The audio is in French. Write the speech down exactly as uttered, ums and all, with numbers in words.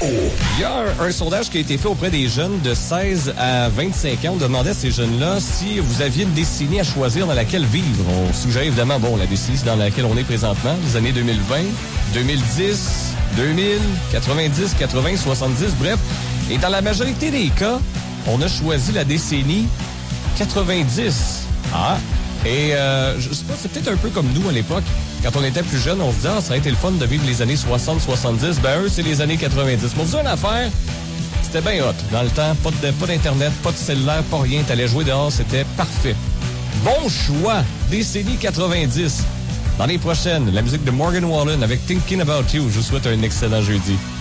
Il y a un, un sondage qui a été fait auprès des jeunes de seize à vingt-cinq ans. On demandait à ces jeunes-là si vous aviez une décennie à choisir dans laquelle vivre. On suggère évidemment, bon, la décennie dans laquelle on est présentement, les années deux mille vingt, deux mille dix, deux mille, quatre-vingt-dix, quatre-vingts, soixante-dix, bref. Et dans la majorité des cas, on a choisi la décennie quatre-vingt-dix. Ah! Et euh, je sais pas, c'est peut-être un peu comme nous à l'époque. Quand on était plus jeune, on se disait, ah, ça a été le fun de vivre les années soixante soixante-dix. Ben, eux, c'est les années quatre-vingt-dix. Pour vous dire une affaire, c'était bien hot. Dans le temps, pas, de, pas d'Internet, pas de cellulaire, pas rien. T'allais jouer dehors, c'était parfait. Bon choix, décennie quatre-vingt-dix. Dans les prochaines, la musique de Morgan Wallen avec Thinking About You. Je vous souhaite un excellent jeudi.